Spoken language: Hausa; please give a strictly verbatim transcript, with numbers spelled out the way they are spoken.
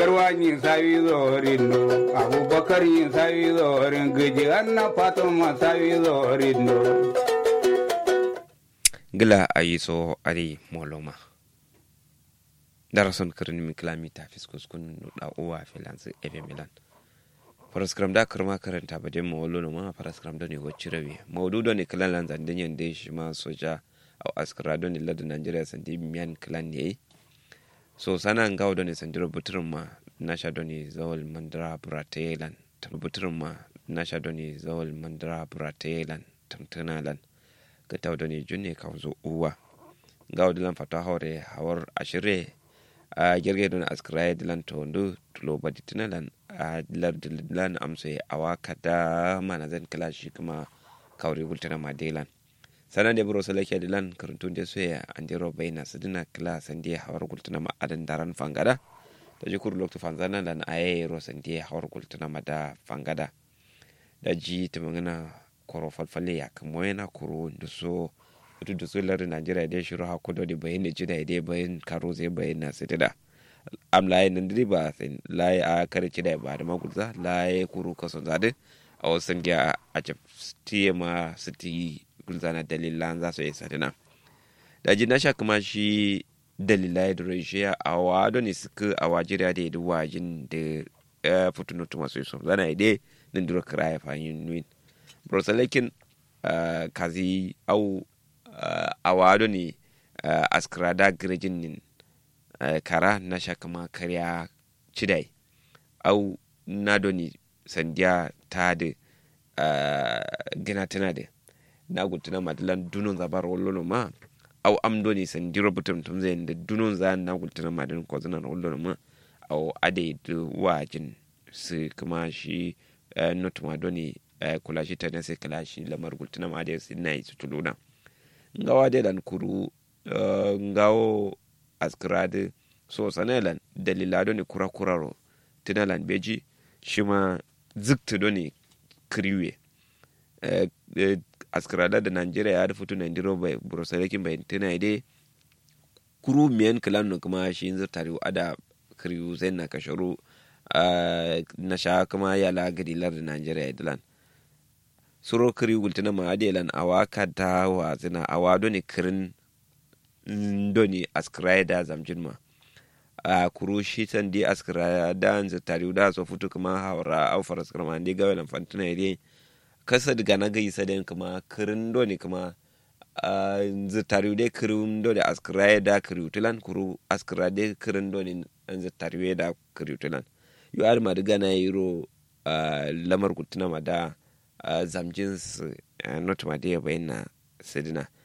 Yarwani sawi zorindo, Abubakar yin sawi zorin gaji anna Fatuma sawi zorindo. Gila ayiso ari moloma. Darason kirin mi kilomita fiskus kun da uwa filansu ebe milan. Paraskram da kirma karanta ba je mawolo no ma paraskram da ne wacce rabi. Mawdu da ne kilan lan zandin yanda shi ma soja au askara da ne ladin Najeriya sandi miyan kilan ne. So sana ngawo da ne sandiro buturin ma nasha da ne zawal mandara buratelan. Buturin ma nasha da ne zawal mandara buratelan tantunalan. Gataw da ne junne ka zo uwa. Ngawo da lan fata hore hawar ashire a girge don askara da lan tondo tulo baditinalan a lardilan amsa a waka da mana zan kila shi kuma kawri bultana madelan sanan da buro salake da lan karantun da soya an dero bayna sadina kila sande hawar gultana ma adan daran fangada da jikur lokto fanzana lan aye ro sande hawar gultana ma da fangada da ji tumangana koro falfalle ya kuma yana koro da so duk da so lardin Najeriya da shiru hakudo da bayin da jida da bayin karo zai bayin na sadida am laye nan diri ba sai laye a karci da ba da magulza laye kuru kaso zade a wasan dia a tiye ma siti gulzana dalilan za su yi sadina da ji na sha kuma shi dalilai da rashiya a wado ne suka a wajiriya da yadda wajin da fitinu tuma su yi so zana yi dai nan dura kira ya fahimyin nuyin brosalakin kazi au a wado ne askrada girejin kara na shakama karya cidai au nadoni sandiya ta da gina tana da na gultuna madalan dunun zabar wallo ma au amdoni sandiro butum tum zai da dunun za na gultuna madan ko zana wallo ma au ade da wajin su kuma shi not madoni kula shi ta ne sai kula shi lamar gultuna ma da sai nayi su tuluna ngawa da dan kuru ngawo askrade so sanelan dalilado ne kura kuraro tinalan beji shima zikta do ne kriwe eh, eh, askrada da Nigeria ya rufutu na ndiro bai burosalekin bai tina ide kuru miyan kalan no kuma shi zir tariu ada kriwu zai na kasharu uh, na sha kuma ya la gadilar da Nigeria idilan suro kriwu gultina ma adelan awaka da wa zina awado ne kirin ndoni askrai da zamjin ma a kuru shi tan di askrai da an tariu da so futu kuma haura au faras kuma ndi ga welan fantina ide kasa daga na gai saden kuma kirin doni kuma an tariu de kirin doni askrai da kiru tulan kuru askrai de kirin doni an tariu da kiru tulan yu ar ma daga na yiro lamar kutuna ma da zamjin not ma de bayna sedina